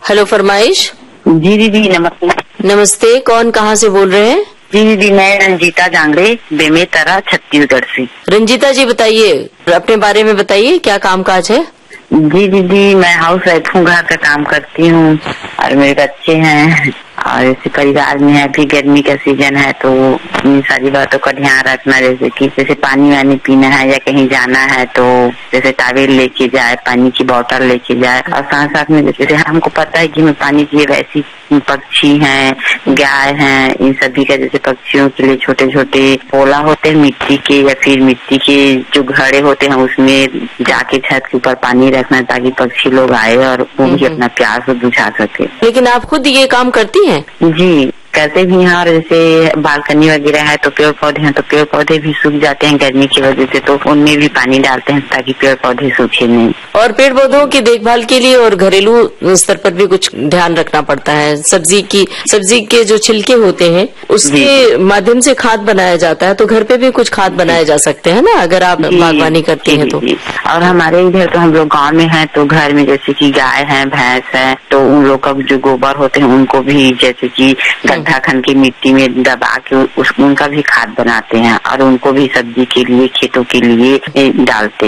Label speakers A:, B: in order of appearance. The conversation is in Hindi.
A: हेलो फरमाइश।
B: जी दीदी नमस्ते।
A: नमस्ते, कौन कहाँ से बोल रहे हैं?
B: जी दीदी मैं रंजीता जांगड़े, बेमेतरा, छत्तीसगढ़ से।
A: रंजीता जी बताइए, अपने बारे में बताइए, क्या कामकाज है?
B: जी दीदी मैं हाउस वाइफ हूँ, घर का काम करती हूँ और मेरे बच्चे हैं और इसी परिवार में है। अभी गर्मी का सीजन है तो इन सारी बातों का ध्यान रखना, जैसे पानी वानी पीना है या कहीं जाना है तो जैसे टॉवेल लेके जाए, पानी की बोतल लेके जाए। और साथ साथ में जैसे हमको पता है कि मैं पानी की वैसी पक्षी हैं, गाय हैं, इन सभी का जैसे पक्षियों के लिए छोटे छोटे पोला होते हैं मिट्टी के या फिर मिट्टी के जो घड़े होते हैं उसमें जाके छत के ऊपर पानी रखना ताकि पक्षी लोग आए और वो भी अपना प्यास बुझा सके।
A: लेकिन आप खुद ये काम करती हैं?
B: जी करते भी हैं। और जैसे बालकनी वगैरह है तो पेड़ पौधे हैं तो पेड़ पौधे भी सूख जाते हैं गर्मी की वजह से, तो उनमें भी पानी डालते हैं ताकि पेड़ पौधे सूखे नहीं।
A: और पेड़ पौधों की देखभाल के लिए और घरेलू स्तर पर भी कुछ ध्यान रखना पड़ता है। सब्जी के जो छिलके होते हैं उसके माध्यम से खाद बनाया जाता है, तो घर पे भी कुछ खाद बनाए जा सकते हैं ना, अगर आप बागवानी करते हैं तो।
B: और हमारे इधर तो हम लोग गाँव में है तो घर में जैसे की गाय है, भैंस है, तो उन लोग का जो गोबर होते हैं उनको भी जैसे की गड्ढा खन के मिट्टी में दबा के उनका भी खाद बनाते हैं और उनको भी सब्जी के लिए, खेतों के लिए डालते हैं।